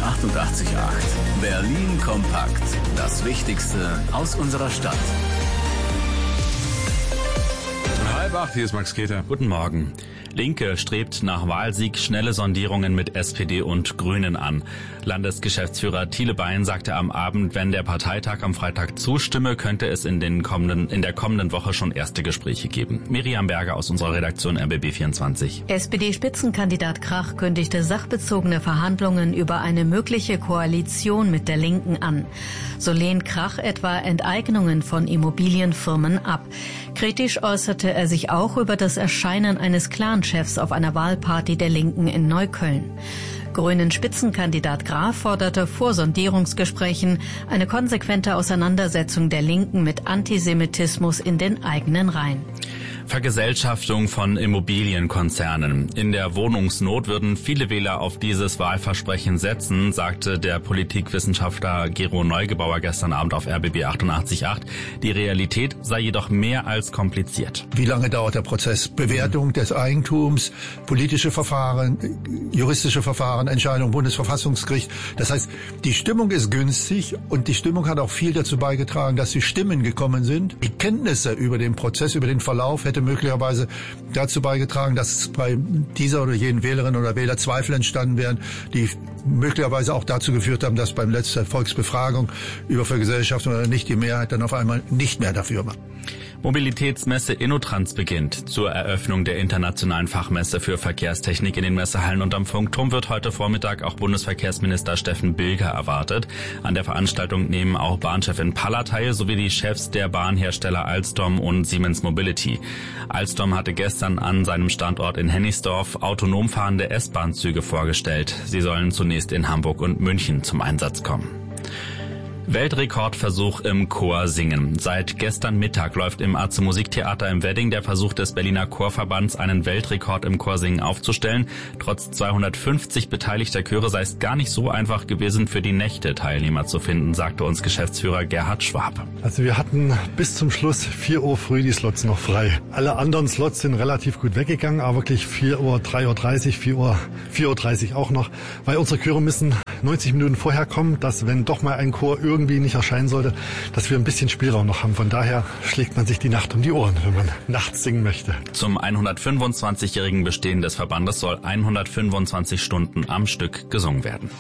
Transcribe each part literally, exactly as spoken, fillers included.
achtundachtzig Komma acht. Berlin kompakt. Das Wichtigste aus unserer Stadt. Halb acht, hier ist Max Keter. Guten Morgen. Linke strebt nach Wahlsieg schnelle Sondierungen mit S P D und Grünen an. Landesgeschäftsführer Thiele Bein sagte am Abend, wenn der Parteitag am Freitag zustimme, könnte es in, den kommenden, in der kommenden Woche schon erste Gespräche geben. Miriam Berger aus unserer Redaktion R B B vierundzwanzig. S P D-Spitzenkandidat Krach kündigte sachbezogene Verhandlungen über eine mögliche Koalition mit der Linken an. So lehnt Krach etwa Enteignungen von Immobilienfirmen ab. Kritisch äußerte er sich auch über das Erscheinen eines Clanchefs auf einer Wahlparty der Linken in Neukölln. Grünen Spitzenkandidat Graf forderte vor Sondierungsgesprächen eine konsequente Auseinandersetzung der Linken mit Antisemitismus in den eigenen Reihen. Vergesellschaftung von Immobilienkonzernen. In der Wohnungsnot würden viele Wähler auf dieses Wahlversprechen setzen, sagte der Politikwissenschaftler Gero Neugebauer gestern Abend auf R B B achtundachtzig Komma acht. Die Realität sei jedoch mehr als kompliziert. Wie lange dauert der Prozess? Bewertung des Eigentums, politische Verfahren, juristische Verfahren, Entscheidung Bundesverfassungsgericht. Das heißt, die Stimmung ist günstig und die Stimmung hat auch viel dazu beigetragen, dass die Stimmen gekommen sind. Die Kenntnisse über den Prozess, über den Verlauf hätte möglicherweise dazu beigetragen, dass bei dieser oder jenen Wählerin oder Wähler Zweifel entstanden wären, die möglicherweise auch dazu geführt haben, dass beim letzten Volksbefragung über Vergesellschaftung oder nicht die Mehrheit dann auf einmal nicht mehr dafür war. Mobilitätsmesse InnoTrans beginnt. Zur Eröffnung der internationalen Fachmesse für Verkehrstechnik in den Messehallen und am Funkturm wird heute Vormittag auch Bundesverkehrsminister Steffen Bilger erwartet. An der Veranstaltung nehmen auch Bahnchefin Palla teil, sowie die Chefs der Bahnhersteller Alstom und Siemens Mobility. Alstom hatte gestern an seinem Standort in Hennigsdorf autonom fahrende S-Bahn-Züge vorgestellt. Sie sollen zunächst in Hamburg und München zum Einsatz kommen. Weltrekordversuch im Chorsingen. Seit gestern Mittag läuft im Atze Musiktheater im Wedding der Versuch des Berliner Chorverbands, einen Weltrekord im Chorsingen aufzustellen. Trotz zweihundertfünfzig beteiligter Chöre sei es gar nicht so einfach gewesen, für die Nächte Teilnehmer zu finden, sagte uns Geschäftsführer Gerhard Schwab. Also wir hatten bis zum Schluss vier Uhr früh die Slots noch frei. Alle anderen Slots sind relativ gut weggegangen, aber wirklich vier Uhr, drei Uhr dreißig, vier Uhr, vier Uhr dreißig auch noch, weil unsere Chöre müssen neunzig Minuten vorher kommen, dass wenn doch mal ein Chor irgendwie nicht erscheinen sollte, dass wir ein bisschen Spielraum noch haben. Von daher schlägt man sich die Nacht um die Ohren, wenn man nachts singen möchte. Zum hundertfünfundzwanzigjährigen Bestehen des Verbandes soll hundertfünfundzwanzig Stunden am Stück gesungen werden.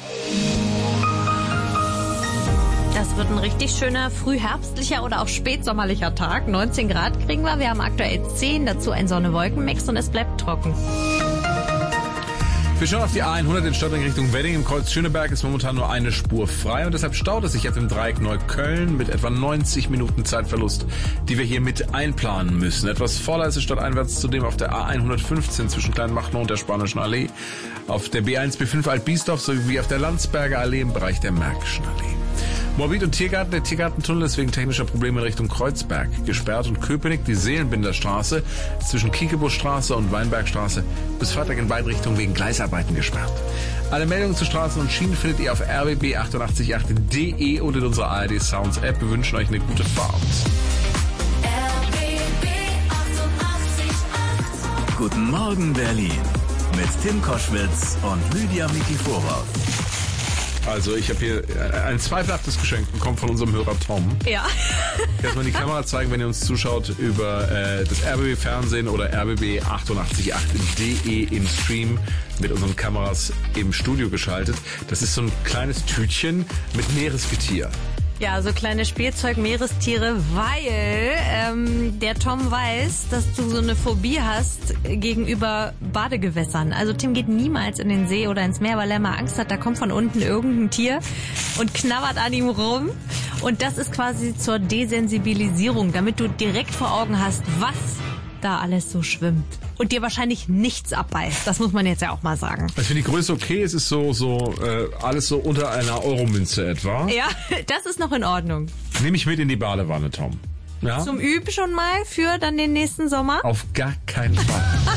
Das wird ein richtig schöner frühherbstlicher oder auch spätsommerlicher Tag. neunzehn Grad kriegen wir. Wir haben aktuell zehn, dazu ein Sonne-Wolken-Mix und es bleibt trocken. Wir schauen auf die A hundert in Stadtring Richtung Wedding. Im Kreuz Schöneberg ist momentan nur eine Spur frei und deshalb staut es sich jetzt im Dreieck Neukölln mit etwa neunzig Minuten Zeitverlust, die wir hier mit einplanen müssen. Etwas voller ist es stadteinwärts zudem auf der A hundertfünfzehn zwischen Kleinmachnow und der Spanischen Allee, auf der B eins B fünf Alt-Biesdorf sowie auf der Landsberger Allee im Bereich der Märkischen Allee. Morbid und Tiergarten, der Tiergartentunnel ist wegen technischer Probleme in Richtung Kreuzberg gesperrt und Köpenick, die Seelenbinderstraße zwischen Kiekebuschstraße und Weinbergstraße bis Freitag in beide Richtungen wegen Gleisarbeiten gesperrt. Alle Meldungen zu Straßen und Schienen findet ihr auf r b b achtundachtzig Komma acht punkt d e und in unserer A R D Sounds App. Wir wünschen euch eine gute Fahrt. R B B achtundachtzig Komma acht. Guten Morgen Berlin mit Tim Koschwitz und Lydia Mikiforow. Also ich habe hier ein zweifelhaftes Geschenk bekommen von unserem Hörer Tom. Ja. Jetzt mal die Kamera zeigen, wenn ihr uns zuschaut über äh, das R B B Fernsehen oder r b b achtundachtzig Komma acht punkt d e im Stream mit unseren Kameras im Studio geschaltet. Das ist so ein kleines Tütchen mit Meeresgetier. Ja, so kleine Spielzeug-Meerestiere, weil ähm, der Tom weiß, dass du so eine Phobie hast gegenüber Badegewässern. Also Tim geht niemals in den See oder ins Meer, weil er mal Angst hat, da kommt von unten irgendein Tier und knabbert an ihm rum. Und das ist quasi zur Desensibilisierung, damit du direkt vor Augen hast, was da alles so schwimmt. Und dir wahrscheinlich nichts abbeißt. Das muss man jetzt ja auch mal sagen. Also wenn die Größe okay ist, ist so so äh, alles so unter einer Euromünze etwa. Ja, das ist noch in Ordnung. Nehme ich mit in die Badewanne, Tom. Ja? Zum Üben schon mal für dann den nächsten Sommer? Auf gar keinen Fall.